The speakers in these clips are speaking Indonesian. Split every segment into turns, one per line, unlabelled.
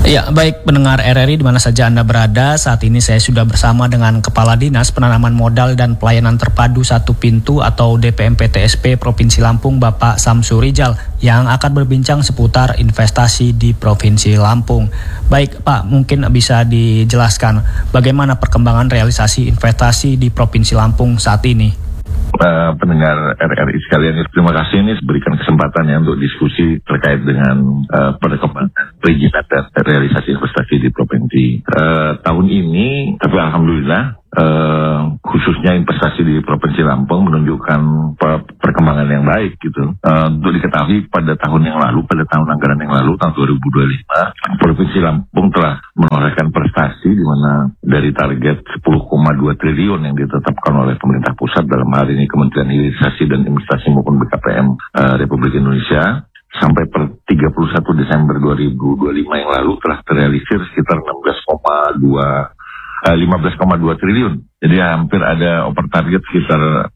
Ya, baik pendengar RRI di mana saja Anda berada, saat ini saya sudah bersama dengan Kepala Dinas Penanaman Modal dan Pelayanan Terpadu Satu Pintu atau DPMPTSP Provinsi Lampung, Bapak Samsu Rijal, yang akan berbincang seputar investasi di Provinsi Lampung. Baik Pak, mungkin bisa dijelaskan bagaimana perkembangan realisasi investasi di Provinsi Lampung saat ini?
Pendengar RRI sekalian, terima kasih ini berikan kesempatan ya untuk diskusi terkait dengan perkembangan perizinan dan realisasi investasi di provinsi tahun ini. Tapi alhamdulillah khususnya investasi di Provinsi Lampung menunjukkan perkembangan yang baik gitu. Untuk diketahui pada tahun anggaran yang lalu tahun 2025, Provinsi Lampung telah menorehkan prestasi di mana dari target 10,2 triliun yang ditetapkan oleh pemerintah pusat, dalam hal ini Kementerian Hilirisasi dan Investasi maupun BKPM Republik Indonesia, sampai per 31 Desember 2025 yang lalu telah terrealisir sekitar 15,2 triliun. Jadi hampir ada over target sekitar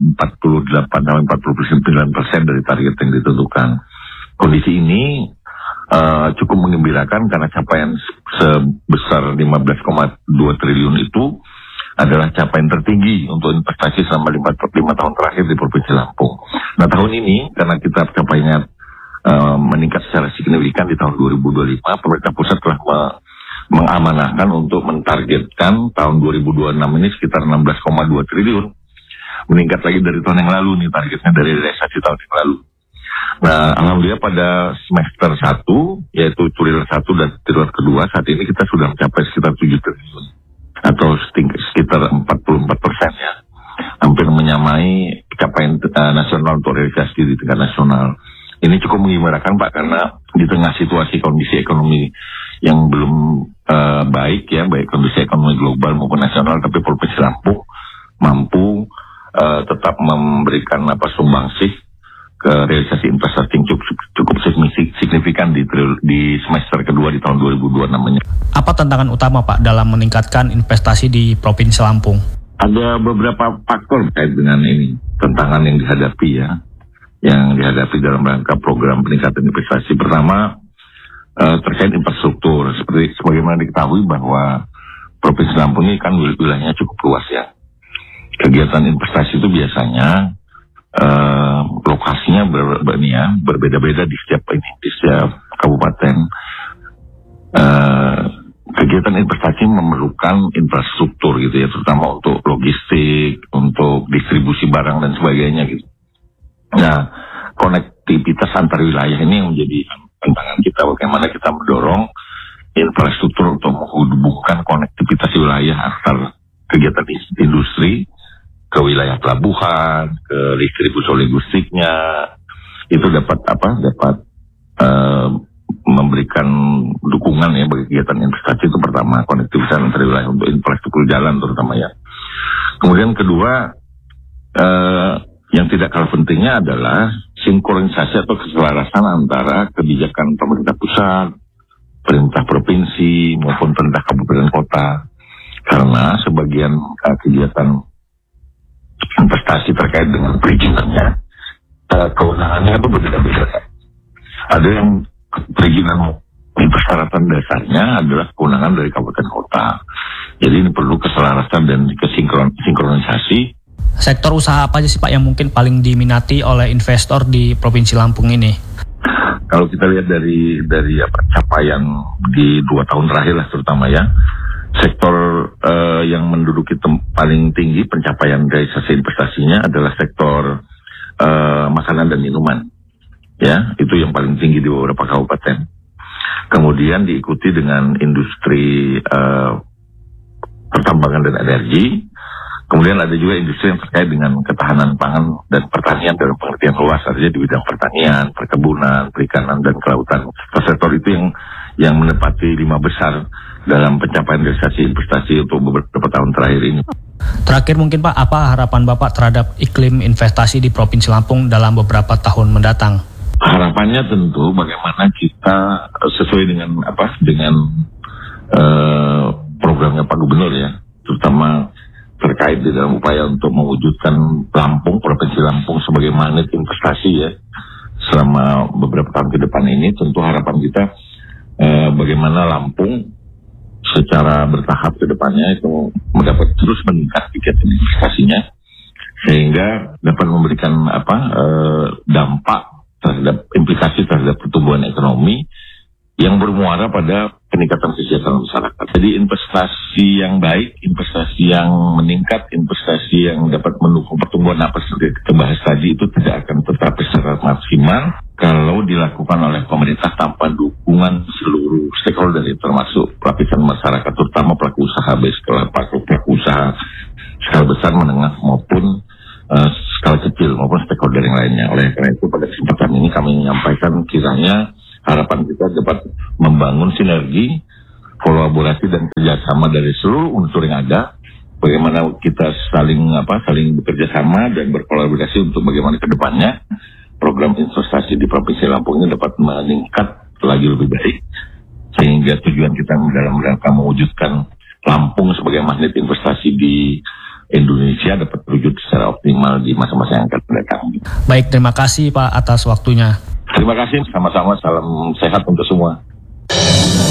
48-49% dari target yang ditentukan. Kondisi ini cukup menggembirakan karena capaian sebesar 15,2 triliun itu adalah capaian tertinggi untuk investasi selama 5 tahun terakhir di Provinsi Lampung. Nah, tahun ini karena kita capaiannya meningkat secara signifikan di tahun 2025, pemerintah pusat telah mengamanahkan untuk mentargetkan tahun 2026 ini sekitar 16,2 triliun. Meningkat lagi dari tahun yang lalu nih, targetnya dari realisasi tahun yang lalu. Nah, alhamdulillah pada semester 1, yaitu triwulan 1 dan triwulan kedua, saat ini kita sudah mencapai sekitar 7 triliun. Atau sekitar 44% ya. Hampir menyamai capaian nasional untuk realisasi di tingkat nasional. Ini cukup menggembirakan Pak, karena di tengah situasi kondisi ekonomi yang belum baik ya, baik kondisi ekonomi global maupun nasional, tapi Provinsi Lampung mampu tetap memberikan sumbangsih ke realisasi investasi yang cukup signifikan di semester kedua di tahun 2026 namanya.
Apa tantangan utama Pak dalam meningkatkan investasi di Provinsi Lampung?
Ada beberapa faktor terkait dengan ini, tantangan yang dihadapi ya, yang dihadapi dalam rangka program peningkatan investasi. Pertama, terkait infrastruktur. Sebagaimana diketahui bahwa Provinsi Lampung ini kan wilayahnya cukup luas ya. Kegiatan investasi itu biasanya lokasinya berbeda-beda di setiap kabupaten. Kegiatan investasi memerlukan infrastruktur gitu ya, terutama untuk logistik, untuk distribusi barang dan sebagainya gitu. Nah, konektivitas antar wilayah ini yang menjadi tantangan kita, bagaimana kita mendorong infrastruktur untuk menghubungkan konektivitas wilayah antar kegiatan industri ke wilayah pelabuhan, ke distribusi logistiknya, itu dapat memberikan dukungan ya bagi kegiatan investasi. Itu pertama, konektivitas antar wilayah untuk infrastruktur jalan terutama ya. Kemudian kedua, yang tidak kalah pentingnya adalah sinkronisasi atau keselarasan antara kebijakan pemerintah pusat, pemerintah provinsi maupun pemerintah kabupaten kota. Karena sebagian kegiatan investasi terkait dengan perizinannya, kewenangannya itu berbeda-beda. Ada yang perizinan persyaratan dasarnya adalah kewenangan dari kabupaten kota. Jadi ini perlu keselarasan dan sinkronisasi.
Sektor usaha apa aja sih Pak yang mungkin paling diminati oleh investor di Provinsi Lampung ini?
Kalau kita lihat dari capaian di 2 tahun terakhir lah terutama ya, sektor yang menduduki paling tinggi pencapaian realisasi investasinya adalah sektor makanan dan minuman. Ya, itu yang paling tinggi di beberapa kabupaten. Kemudian diikuti dengan industri pertambangan dan energi. Kemudian ada juga industri yang terkait dengan ketahanan pangan dan pertanian dalam pengertian luas, artinya di bidang pertanian, perkebunan, perikanan, dan kelautan. Sektor itu yang menempati 5 besar dalam pencapaian realisasi investasi untuk beberapa tahun terakhir ini.
Terakhir mungkin Pak, apa harapan Bapak terhadap iklim investasi di Provinsi Lampung dalam beberapa tahun mendatang?
Harapannya tentu bagaimana kita sesuai dengan programnya Pak Gubernur ya, terutama terkait di dalam upaya untuk mewujudkan Provinsi Lampung sebagai magnet investasi ya selama beberapa tahun ke depan ini. Tentu harapan kita bagaimana Lampung secara bertahap ke depannya itu mendapat terus meningkat tiket investasinya sehingga dapat memberikan dampak terhadap implikasi terhadap pertumbuhan ekonomi yang bermuara pada peningkatan kesejahteraan masyarakat. Jadi investasi yang baik, investasi yang meningkat, investasi yang dapat mendukung pertumbuhan apa seperti kita bahas tadi itu tidak akan tercapai secara maksimal kalau dilakukan oleh pemerintah tanpa dukungan seluruh stakeholder, termasuk lapisan masyarakat, terutama pelaku usaha pelaku usaha skala besar, menengah maupun skala kecil maupun stakeholder yang lainnya. Oleh karena itu pada kesempatan ini kami menyampaikan kiranya harapan kita dapat membangun sinergi, kolaborasi dan kerjasama dari seluruh unsur yang ada. Bagaimana kita saling bekerja sama dan berkolaborasi untuk bagaimana ke depannya program investasi di Provinsi Lampung ini dapat meningkat lagi lebih baik, sehingga tujuan kita dalam rangka mewujudkan Lampung sebagai magnet investasi di Indonesia dapat terwujud secara optimal di masa-masa yang akan datang.
Baik, terima kasih Pak atas waktunya.
Terima kasih, sama-sama, salam sehat untuk semua.